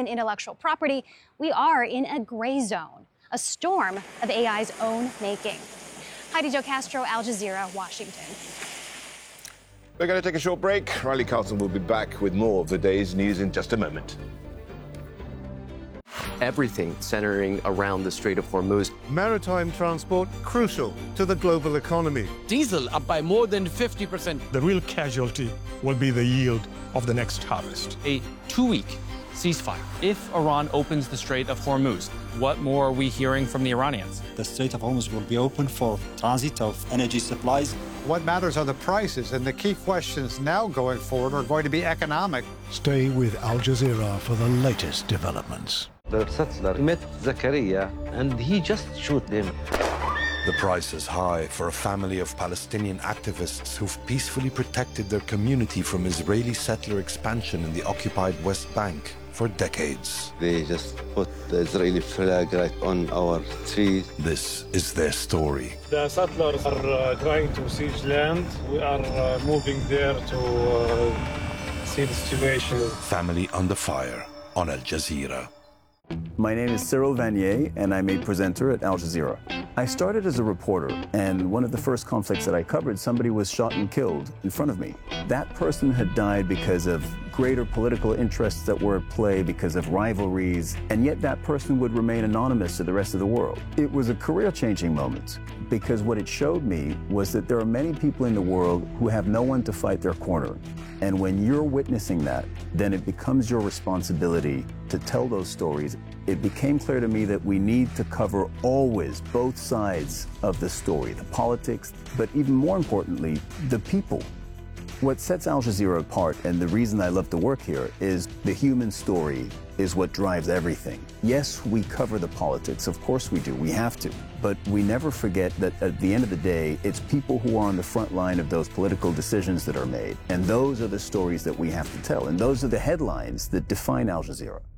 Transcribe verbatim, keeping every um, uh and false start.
Iranian intellectual property, we are in a gray zone, a storm of A I's own making. Heidi Jo Castro, Al Jazeera, Washington. We're going to take a short break. Riley Carlson will be back with more of the day's news in just a moment. Everything centering around the Strait of Hormuz. Maritime transport crucial to the global economy. Diesel up by more than fifty percent. The real casualty will be the yield of the next harvest. A two-week ceasefire. If Iran opens the Strait of Hormuz, what more are we hearing from the Iranians? The Strait of Hormuz will be open for transit of energy supplies. What matters are the prices, and the key questions now going forward are going to be economic. Stay with Al Jazeera for the latest developments. The settler met Zakaria and he just shot them. The price is high for a family of Palestinian activists who've peacefully protected their community from Israeli settler expansion in the occupied West Bank for decades. They just put the Israeli flag right on our street. This is their story. The settlers are uh, trying to siege land. We are uh, moving there to uh, see the situation. Family Under Fire on Al Jazeera. My name is Cyril Vanier, and I'm a presenter at Al Jazeera. I started as a reporter, and one of the first conflicts that I covered, somebody was shot and killed in front of me. That person had died because of greater political interests that were at play, because of rivalries, and yet that person would remain anonymous to the rest of the world. It was a career-changing moment, because what it showed me was that there are many people in the world who have no one to fight their corner. And when you're witnessing that, then it becomes your responsibility to tell those stories. It became clear to me that we need to cover always both sides of the story, the politics, but even more importantly, the people. What sets Al Jazeera apart, and the reason I love to work here, is the human story is what drives everything. Yes, we cover the politics, of course we do, we have to, but we never forget that at the end of the day, it's people who are on the front line of those political decisions that are made, and those are the stories that we have to tell, and those are the headlines that define Al Jazeera.